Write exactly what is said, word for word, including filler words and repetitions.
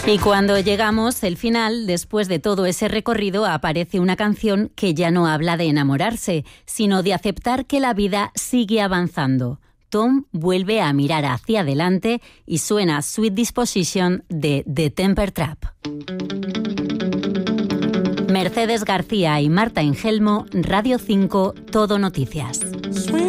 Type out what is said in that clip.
Y cuando llegamos al final, después de todo ese recorrido, aparece una canción que ya no habla de enamorarse, sino de aceptar que la vida sigue avanzando. Tom vuelve a mirar hacia adelante y suena Sweet Disposition de The Temper Trap. Mercedes García y Marta Engelmo, Radio cinco, Todo Noticias.